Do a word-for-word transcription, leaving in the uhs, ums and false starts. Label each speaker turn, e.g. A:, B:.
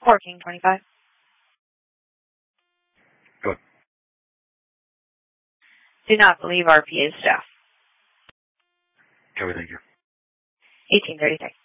A: Four King twenty-five.
B: Good.
A: Do not believe R P A staff.
B: Okay, thank you.
A: eighteen thirty-six.